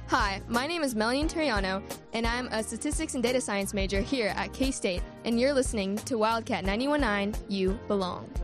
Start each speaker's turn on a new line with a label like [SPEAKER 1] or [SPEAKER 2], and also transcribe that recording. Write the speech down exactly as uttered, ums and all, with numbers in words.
[SPEAKER 1] Hi, my name is Melanie Terriano, and I'm a statistics and data science major here at K-State, and you're listening to Wildcat ninety-one point nine, You Belong.